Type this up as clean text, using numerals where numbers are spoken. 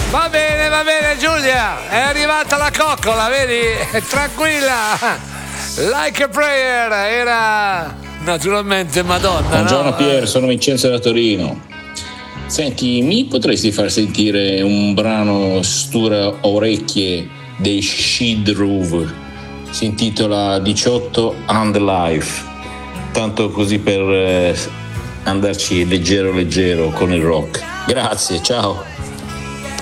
Va bene Giulia, è arrivata la coccola, vedi? Tranquilla. Like a Prayer era naturalmente Madonna. Buongiorno no? Pier, sono Vincenzo da Torino. Senti, mi potresti far sentire un brano stura orecchie dei Shidruv? Si intitola 18 and Life, tanto così per andarci leggero con il rock. Grazie, ciao.